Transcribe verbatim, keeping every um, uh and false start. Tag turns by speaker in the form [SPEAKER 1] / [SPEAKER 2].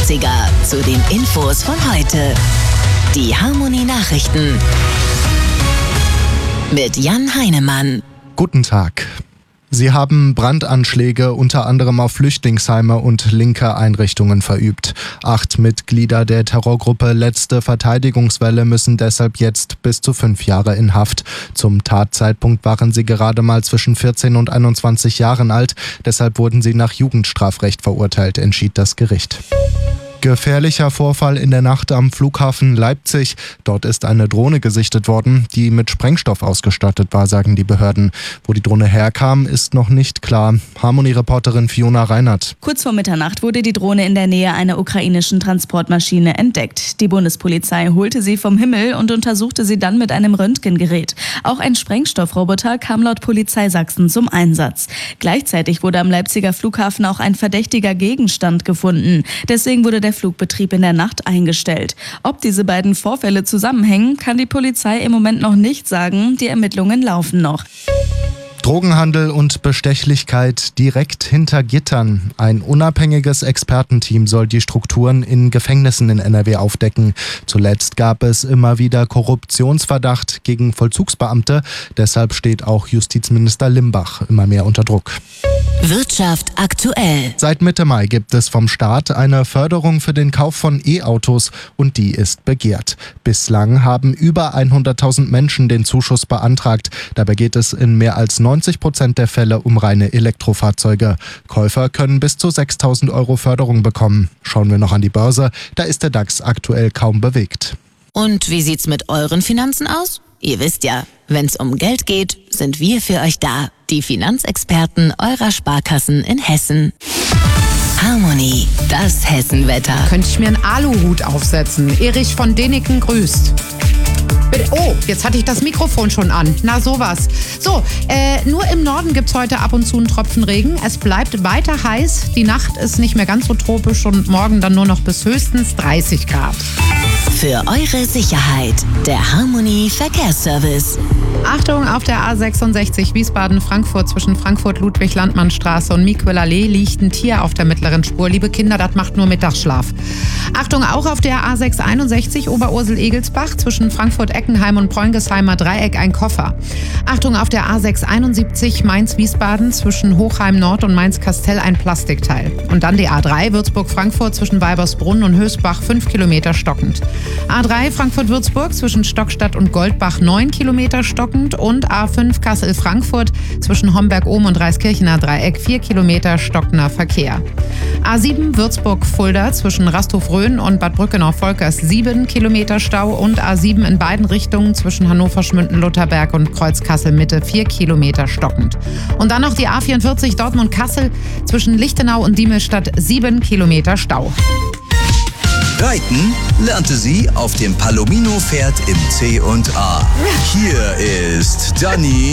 [SPEAKER 1] dreißiger zu den Infos von heute. Die Harmony Nachrichten mit Jan Heinemann.
[SPEAKER 2] Guten Tag. Sie haben Brandanschläge unter anderem auf Flüchtlingsheime und linke Einrichtungen verübt. Acht Mitglieder der Terrorgruppe Letzte Verteidigungswelle müssen deshalb jetzt bis zu fünf Jahre in Haft. Zum Tatzeitpunkt waren sie gerade mal zwischen vierzehn und einundzwanzig Jahren alt. Deshalb wurden sie nach Jugendstrafrecht verurteilt, entschied das Gericht. Gefährlicher Vorfall in der Nacht am Flughafen Leipzig. Dort ist eine Drohne gesichtet worden, die mit Sprengstoff ausgestattet war, sagen die Behörden. Wo die Drohne herkam, ist noch nicht klar. Harmony-Reporterin Fiona Reinhardt.
[SPEAKER 3] Kurz vor Mitternacht wurde die Drohne in der Nähe einer ukrainischen Transportmaschine entdeckt. Die Bundespolizei holte sie vom Himmel und untersuchte sie dann mit einem Röntgengerät. Auch ein Sprengstoffroboter kam laut Polizei Sachsen zum Einsatz. Gleichzeitig wurde am Leipziger Flughafen auch ein verdächtiger Gegenstand gefunden. Deswegen wurde der Flugbetrieb in der Nacht eingestellt. Ob diese beiden Vorfälle zusammenhängen, kann die Polizei im Moment noch nicht sagen. Die Ermittlungen laufen noch.
[SPEAKER 2] Drogenhandel und Bestechlichkeit direkt hinter Gittern. Ein unabhängiges Expertenteam soll die Strukturen in Gefängnissen in N R W aufdecken. Zuletzt gab es immer wieder Korruptionsverdacht gegen Vollzugsbeamte. Deshalb steht auch Justizminister Limbach immer mehr unter Druck.
[SPEAKER 1] Wirtschaft aktuell.
[SPEAKER 2] Seit Mitte Mai gibt es vom Staat eine Förderung für den Kauf von E-Autos und die ist begehrt. Bislang haben über hunderttausend Menschen den Zuschuss beantragt. Dabei geht es in mehr als neunzig Prozent der Fälle um reine Elektrofahrzeuge. Käufer können bis zu sechstausend Euro Förderung bekommen. Schauen wir noch an die Börse, da ist der DAX aktuell kaum bewegt.
[SPEAKER 1] Und wie sieht's mit euren Finanzen aus? Ihr wisst ja, wenn's um Geld geht, sind wir für euch da. Die Finanzexperten eurer Sparkassen in Hessen. Harmony, das Hessenwetter.
[SPEAKER 4] Könnte ich mir einen Aluhut aufsetzen? Erich von Däniken grüßt. Oh, jetzt hatte ich das Mikrofon schon an. Na sowas. So, äh, nur im Norden gibt's heute ab und zu einen Tropfen Regen. Es bleibt weiter heiß. Die Nacht ist nicht mehr ganz so tropisch und morgen dann nur noch bis höchstens dreißig Grad.
[SPEAKER 1] Für eure Sicherheit, der Harmony Verkehrsservice.
[SPEAKER 4] Achtung, auf der A sechsundsechzig Wiesbaden-Frankfurt zwischen Frankfurt-Ludwig-Landmann-Straße und Miquel-Allee liegt ein Tier auf der mittleren Spur. Liebe Kinder, das macht nur Mittagsschlaf. Achtung, auch auf der A sechshunderteinundsechzig Oberursel-Egelsbach zwischen Frankfurt-Eckenheim und Preungesheimer Dreieck ein Koffer. Achtung, auf der A sechshunderteinundsiebzig Mainz-Wiesbaden zwischen Hochheim-Nord und Mainz-Kastell ein Plastikteil. Und dann die A drei Würzburg-Frankfurt zwischen Weibersbrunn und Hösbach fünf Kilometer stockend. A drei Frankfurt-Würzburg zwischen Stockstadt und Goldbach neun Kilometer stockend und A fünf Kassel-Frankfurt zwischen Homberg-Ohm und Reiskirchener Dreieck vier Kilometer stockender Verkehr. A sieben Würzburg-Fulda zwischen Rasthof-Rhön und Bad Brückenau-Volkers sieben Kilometer Stau und A sieben in beiden Richtungen zwischen Hannover-Schmünden-Lutherberg und Kreuz-Kassel-Mitte vier Kilometer stockend. Und dann noch die A vierundvierzig Dortmund-Kassel zwischen Lichtenau und Diemelstadt sieben Kilometer Stau.
[SPEAKER 5] Reiten lernte sie auf dem Palomino-Pferd im C und A. Hier ist Dani.